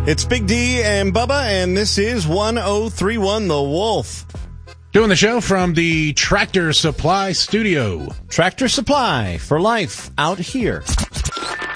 It's Big D and Bubba, and this is 1031 The Wolf. Doing the show from the Tractor Supply Studio. Tractor Supply for life out here.